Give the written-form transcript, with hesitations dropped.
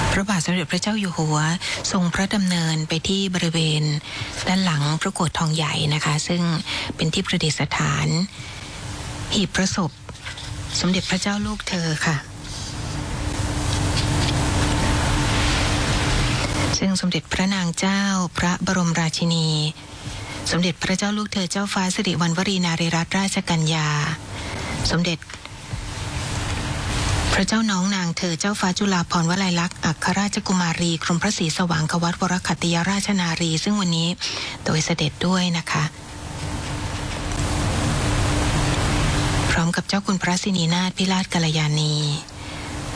พระบาทสมเด็จพระเจ้าอยู่หัวทรงพระดำเนินไปที่บริเวณด้านหลังพระโกฐทองใหญ่นะคะซึ่งเป็นที่ประดิษฐานหีบพระศพสมเด็จพระเจ้าลูกเธอค่ะซึ่งสมเด็จพระนางเจ้าพระบรมราชินีสมเด็จพระเจ้าลูกเธอเจ้าฟ้าสิริวัณวรีนารีรัตนราชกัญญาสมเด็จพระเจ้าน้องนางเธอเจ้าฟ้าจุฬาภรณ์วลัยลักษณ์อัครราชกุมารีกรมพระศรีสว่างควัตวรขัตติยราชนารีซึ่งวันนี้โดยเสด็จด้วยนะคะพร้อมกับเจ้าคุณพระสินีนาถพิราชกัลยาณี